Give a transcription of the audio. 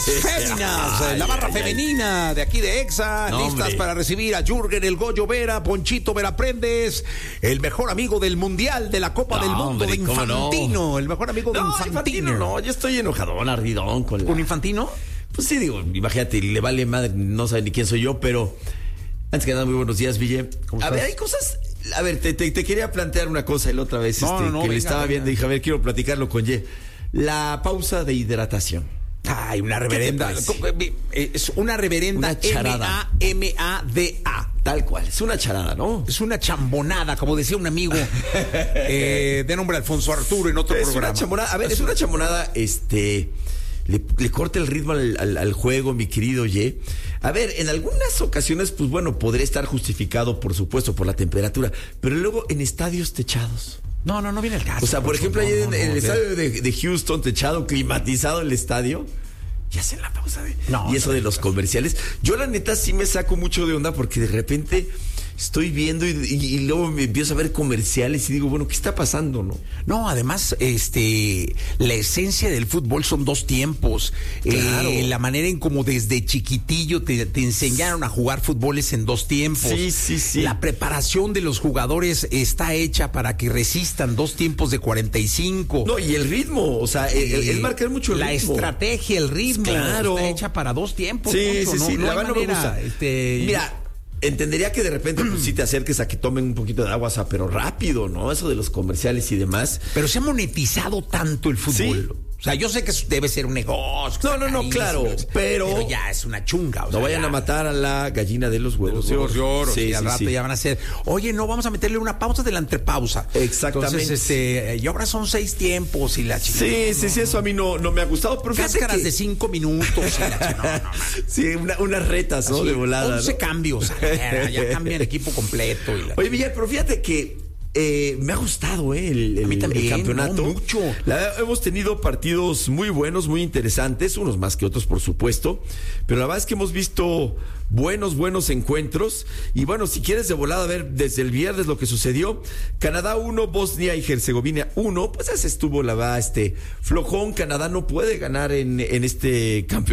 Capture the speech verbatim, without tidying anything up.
Féminas, ay, la barra ay, femenina ay. de aquí de Exa, no, listas hombre. para recibir a Jürgen El Goyo Vera, Ponchito Vera Prendes, el mejor amigo del Mundial de la Copa no, del Mundo hombre, de Infantino, no? el mejor amigo de no, Infantino. Infantino. No, yo estoy enojadón, ardidón con la... ¿Con Infantino? Pues sí, digo, imagínate, le vale madre, no sabe ni quién soy yo, pero antes que nada, muy buenos días, Ville. A ver, hay cosas... A ver, te, te, te quería plantear una cosa la otra vez, no, este, no, no, que venga, le estaba venga. viendo y dije, a ver, quiero platicarlo con Ye. La pausa de hidratación. Ay, una reverenda. Es una reverenda una charada. M A D A. Tal cual, es una charada, ¿no? Es una chambonada, como decía un amigo eh, de nombre Alfonso Arturo en otro es programa. Una chambonada, a ver, es una chambonada, este... Le, le corta el ritmo al, al, al juego, mi querido Ye. A ver, en algunas ocasiones, pues bueno, podría estar justificado, por supuesto, por la temperatura, pero luego en estadios techados. No, no, no viene el caso. O sea, por, por ejemplo, no, ayer no, en, no, en el no, estadio de, de Houston, techado, climatizado el estadio, y hacen la pausa de... No, y eso no, de los comerciales. Yo la neta sí me saco mucho de onda porque de repente... Estoy viendo y, y, y luego me empiezo a ver comerciales y digo, bueno, ¿qué está pasando, no? No, además, este, la esencia del fútbol son dos tiempos. Claro. Eh, la manera en como desde chiquitillo te, te enseñaron a jugar fútbol es en dos tiempos. Sí, sí, sí. La preparación de los jugadores está hecha para que resistan dos tiempos de cuarenta y cinco. No, y el ritmo, o sea, el, el, el marcar mucho el la ritmo. La estrategia, el ritmo, claro. está hecha para dos tiempos. Sí, mucho, sí, ¿no? sí, no la verdad no me gusta. Este, Mira... Entendería que de repente pues sí te acerques a que tomen un poquito de agua, o sea, pero rápido, ¿no? Eso de los comerciales y demás. Pero se ha monetizado tanto el fútbol. ¿Sí? O sea, yo sé que debe ser un negocio. No, no, no, claro, pero... Pero ya es una chunga. O sea, no vayan ya... a matar a la gallina de los huevos de, los de oro. Sí, y al sí, rato sí. ya van a ser, oye, no, vamos a meterle una pausa de la entrepausa. Exactamente. Entonces, este, y ahora son seis tiempos y la chica. Sí, no, sí, sí, eso a mí no, no me ha gustado. Pero cáscaras que... de cinco minutos. Y la chica, no, no, no. Sí, una, unas retas, ¿no? Así, de volada. once ¿no? cambios. Ya, ya cambia el equipo completo. Y la oye, Villar, pero fíjate que Eh, me ha gustado eh, el, el, a mí también, el campeonato. No, mucho. La, hemos tenido partidos muy buenos, muy interesantes, unos más que otros, por supuesto. Pero la verdad es que hemos visto buenos, buenos encuentros. Y bueno, si quieres de volada a ver desde el viernes lo que sucedió: Canadá uno, Bosnia y Herzegovina uno. Pues ese estuvo, la verdad, este flojón. Canadá no puede ganar en, en este campeonato.